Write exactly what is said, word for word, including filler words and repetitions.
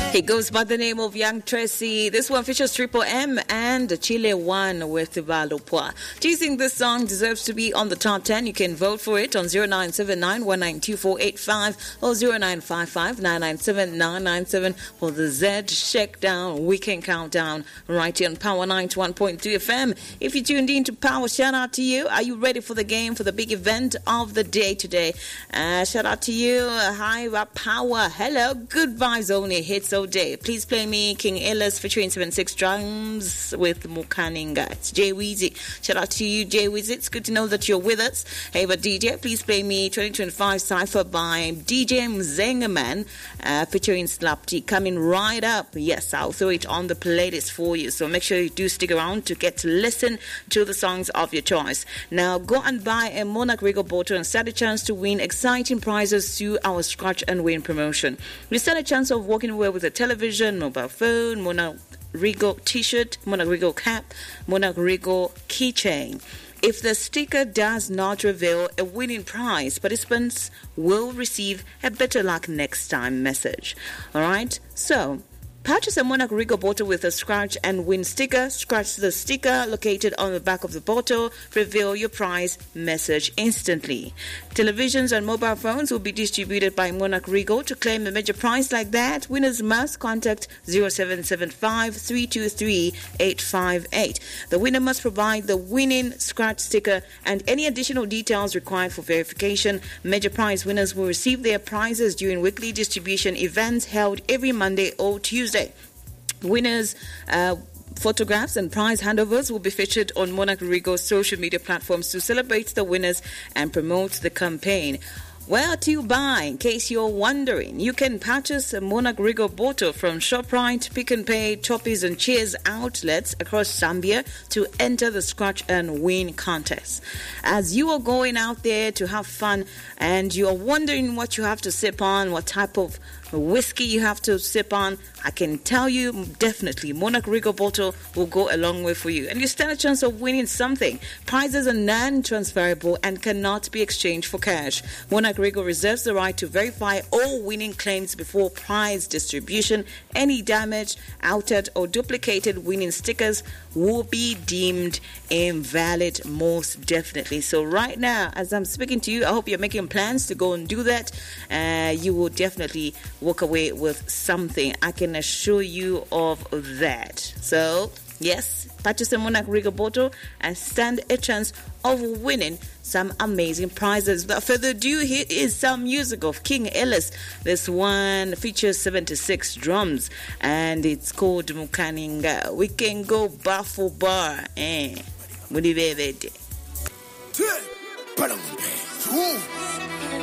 He goes by the name of Young Tracy. This one features Triple M and Chile One with Valopua. Do you think this song deserves to be on the top ten? You can vote for it on zero nine seven nine one nine two four eight five or zero nine five five nine nine seven nine nine seven for the Z Shakedown Weekend Countdown right here on Power ninety-one point three F M. If you tuned in to Power, shout out to you. Are you ready for the game, for the big event of the day today? Uh, shout out to you. Hi, Rap Power. Hello. Good vibes only. Hits all day. Please play me King Ellis featuring seven six drums with Mukaninga. It's Jay Weezy. Shout out to you, Jay Weezy. It's good to know that you're with us. Hey, but D J, please play me twenty twenty-five Cypher by D J Mzengaman uh, featuring Slap T. Coming right up. Yes, I'll throw it on the playlist for you. So make sure you do stick around to get to listen to the songs of your choice. Now, go and buy a Monarch Regal bottle and stand a chance to win exciting prizes through our Scratch and Win promotion. We stand a chance of walking away with a television, mobile phone, Monarch Regal t-shirt, Monarch Regal cap, Monarch Regal keychain. If the sticker does not reveal a winning prize, participants will receive a better luck next time message. All right? So, purchase a Monarch Regal bottle with a Scratch and Win sticker. Scratch the sticker located on the back of the bottle. Reveal your prize message instantly. Televisions and mobile phones will be distributed by Monarch Regal. To claim a major prize like that, winners must contact zero seven seven five three two three eight five eight. The winner must provide the winning Scratch sticker and any additional details required for verification. Major prize winners will receive their prizes during weekly distribution events held every Monday or Tuesday. Winners' uh, photographs and prize handovers will be featured on Monarch Regal's social media platforms to celebrate the winners and promote the campaign. Where to buy? In case you're wondering, you can purchase a Monarch Regal bottle from ShopRite, Pick and Pay, Choppies and Cheers outlets across Zambia to enter the Scratch and Win contest. As you are going out there to have fun and you are wondering what you have to sip on, what type of whiskey you have to sip on, I can tell you definitely Monarch Regal bottle will go a long way for you, and you stand a chance of winning something. Prizes are non-transferable and cannot be exchanged for cash. Monarch Regal reserves the right to verify all winning claims before prize distribution. Any damaged, altered or duplicated winning stickers will be deemed invalid most definitely. So right now, as I'm speaking to you, I hope you're making plans to go and do that. Uh, you will definitely walk away with something. I can assure you of that. So, yes, purchase a Monarch Regal bottle and stand a chance of winning some amazing prizes. Without further ado, here is some music of King Ellis. This one features seventy-six drums and it's called Mukaninga. We can go bar for bar. Eh? What do you